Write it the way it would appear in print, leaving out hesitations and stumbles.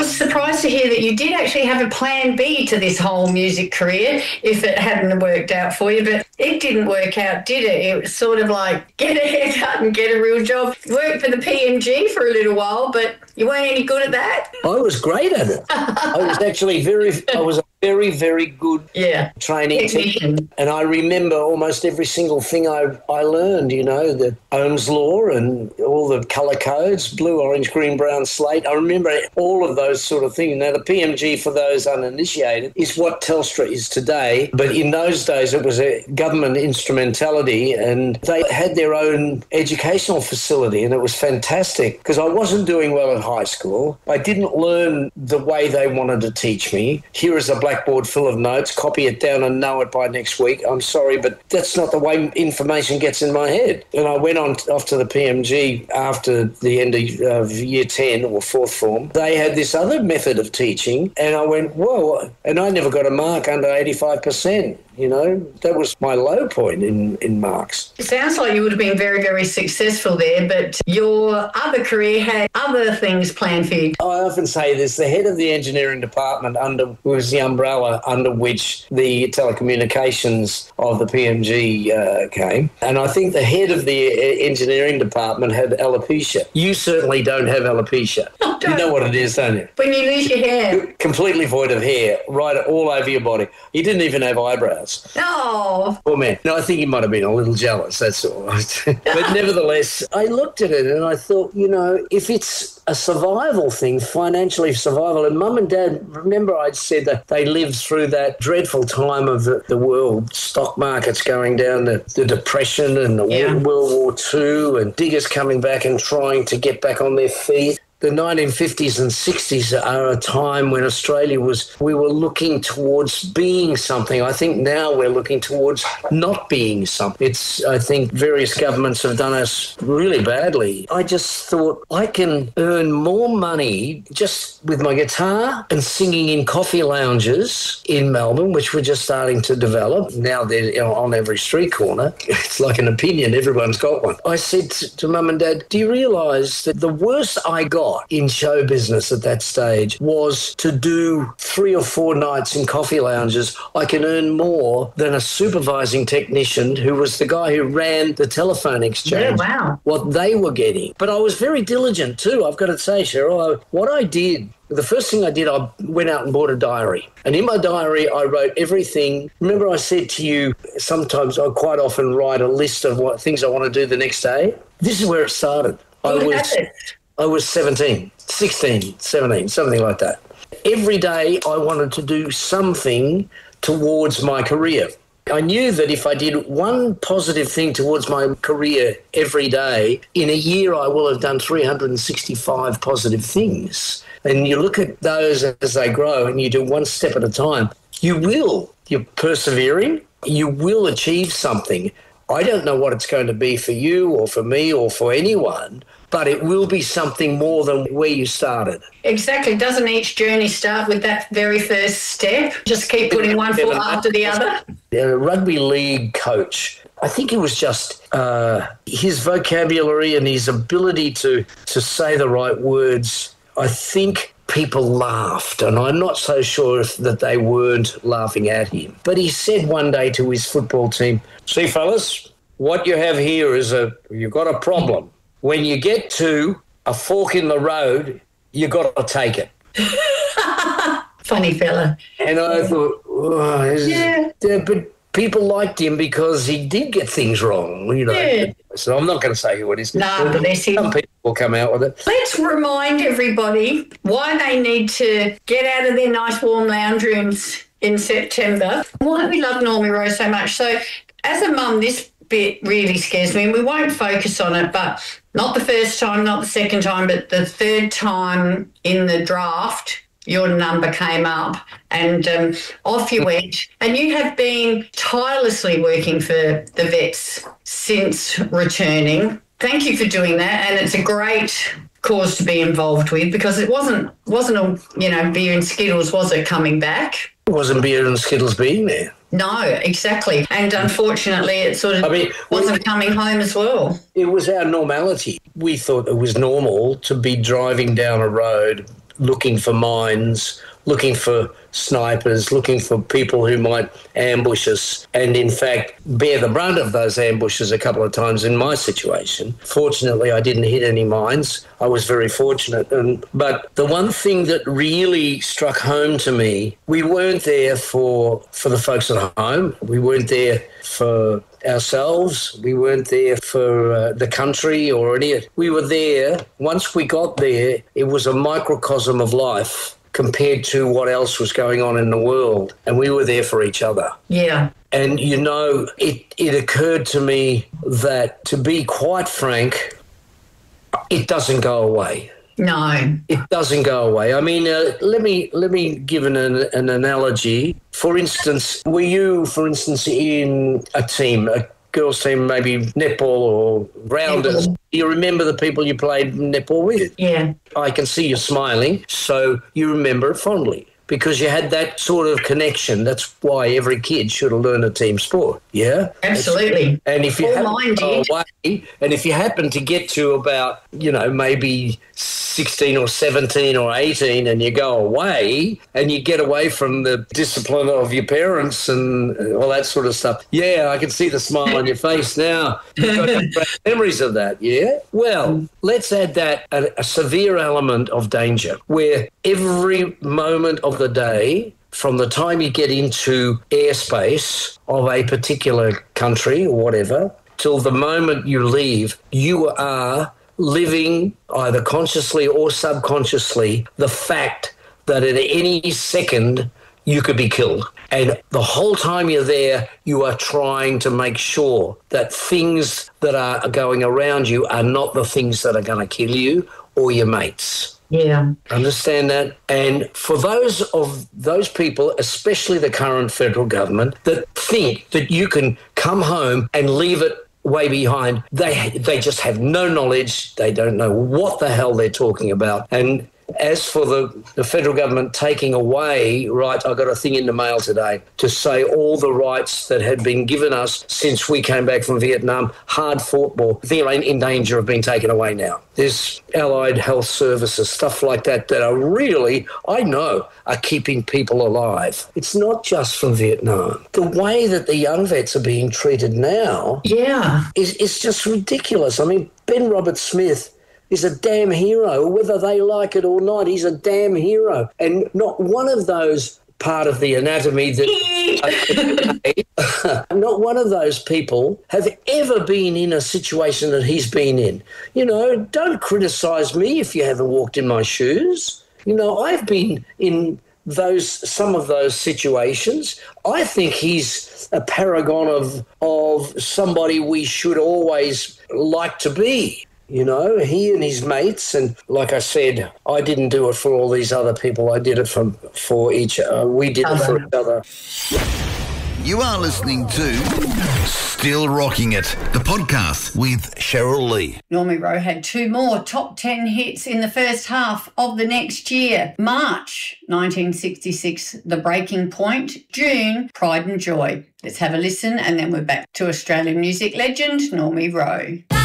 was surprised to hear that you did actually have a plan B to this whole music career if it hadn't worked out for you, but it didn't work out, did it? It was sort of like get a haircut and get a real job. Worked for the PMG for a little while, but you weren't any good at that? I was great at it. I was actually a very, very good training technician. And I remember almost every single thing I learned, the Ohm's law and all the colour codes, blue, orange, green, brown, slate. I remember all of those sort of things. Now, the PMG, for those uninitiated, is what Telstra is today. But in those days, it was a government instrumentality, and they had their own educational facility, and it was fantastic because I wasn't doing well at high school. I didn't learn the way they wanted to teach me. Here is a blackboard full of notes, copy it down and know it by next week. I'm sorry, but that's not the way information gets in my head. And I went off to the PMG after the end of year 10 or fourth form. They had this other method of teaching, and I went, whoa, and I never got a mark under 85%. That was my low point in marks. It sounds like you would have been very, very successful there, but your other career had other things planned for you. I often say this, the head of the engineering department was the umbrella under which the telecommunications of the PMG came. And I think the head of the engineering department had alopecia. You certainly don't have alopecia. You know what it is, don't you? When you lose your hair. You're completely void of hair, right all over your body. You didn't even have eyebrows. Oh. Poor man. No, I think he might have been a little jealous, that's all. But nevertheless, I looked at it and I thought, if it's a survival thing, financially survival, and Mum and Dad, remember I'd said that they lived through that dreadful time of the world, stock markets going down, the Depression and the World War II, and diggers coming back and trying to get back on their feet. The 1950s and 60s are a time when we were looking towards being something. I think now we're looking towards not being something. I think various governments have done us really badly. I just thought I can earn more money just with my guitar and singing in coffee lounges in Melbourne, which we're just starting to develop. Now they're on every street corner. It's like an opinion. Everyone's got one. I said to Mum and Dad, do you realise that the worst I got in show business at that stage was to do 3 or 4 nights in coffee lounges? I can earn more than a supervising technician who was the guy who ran the telephone exchange. Yeah, wow. What they were getting. But I was very diligent too, I've got to say, Cheryl. What I did, the first thing I did, I went out and bought a diary. And in my diary, I wrote everything. Remember I said to you, sometimes I quite often write a list of what things I want to do the next day? This is where it started. I was 17, 16, 17, something like that. Every day I wanted to do something towards my career. I knew that if I did one positive thing towards my career every day, in a year I will have done 365 positive things. And you look at those as they grow and you do one step at a time, you're persevering, you will achieve something. I don't know what it's going to be for you or for me or for anyone, but it will be something more than where you started. Exactly. Doesn't each journey start with that very first step? Just keep putting one foot after the other? A rugby league coach, I think it was just his vocabulary and his ability to say the right words. I think people laughed, and I'm not so sure that they weren't laughing at him. But he said one day to his football team, see, fellas, what you have here is you've got a problem. When you get to a fork in the road, you got to take it. Funny fella. And I thought, but people liked him because he did get things wrong, Yeah. So I'm not going to say who it is. No, but there's him. Some people will come out with it. Let's remind everybody why they need to get out of their nice warm lounge rooms in September. Why we love Normie Rowe so much. So as a mum, this bit really scares me, and we won't focus on it, but not the first time, not the second time, but the third time in the draft, your number came up and off you went. And you have been tirelessly working for the Vets since returning. Thank you for doing that, and it's a great cause to be involved with because it wasn't a beer and Skittles, was it, coming back? It wasn't beer and Skittles being there. No, exactly. And unfortunately, it wasn't coming home as well. It was our normality. We thought it was normal to be driving down a road looking for mines, looking for snipers, looking for people who might ambush us, and in fact bear the brunt of those ambushes a couple of times in my situation. Fortunately, I didn't hit any mines. I was very fortunate. But the one thing that really struck home to me, we weren't there for the folks at home. We weren't there for ourselves. We weren't there for the country or any. We were there. Once we got there, it was a microcosm of life compared to what else was going on in the world. And we were there for each other. Yeah. And, you know, it occurred to me that, to be quite frank, it doesn't go away. No. It doesn't go away. I mean, let me give an analogy. For instance, were you, for instance, in a team, a girls' team, maybe netball or rounders? Do you remember the people you played netball with? Yeah. I can see you smiling, so you remember it fondly because you had that sort of connection. That's why every kid should have learned a team sport, yeah? Absolutely. And if you happen to get to about, you know, maybe 16 or 17 or 18 and you go away and you get away from the discipline of your parents and all that sort of stuff. Yeah, I can see the smile on your face now. You've got great memories of that, yeah? Well, let's add that a severe element of danger where every moment of the day, from the time you get into airspace of a particular country or whatever, till the moment you leave, you are living either consciously or subconsciously the fact that at any second you could be killed. And the whole time you're there, you are trying to make sure that things that are going around you are not the things that are going to kill you or your mates. Yeah. Understand that? And for those people, especially the current federal government, that think that you can come home and leave it way behind, they just have no knowledge. They don't know what the hell they're talking about. And as for the federal government taking away, right, I got a thing in the mail today to say all the rights that had been given us since we came back from Vietnam, hard fought war, they're in danger of being taken away now. There's allied health services, stuff like that are really, I know, are keeping people alive. It's not just from Vietnam. The way that the young vets are being treated now is just ridiculous. I mean, Ben Roberts-Smith is a damn hero. Whether they like it or not, he's a damn hero. And not one of those part of the anatomy that not one of those people have ever been in a situation that he's been in. You know, don't criticise me if you haven't walked in my shoes. You know, I've been in some of those situations. I think he's a paragon of somebody we should always like to be. You know, he and his mates, and like I said, I didn't do it for all these other people. I did it for each. We did it for each other. You are listening to Still Rocking It, the podcast with Cheryl Lee. Normie Rowe had 2 more top 10 hits in the first half of the next year. March 1966, The Breaking Point. June, Pride and Joy. Let's have a listen, and then we're back to Australian music legend Normie Rowe.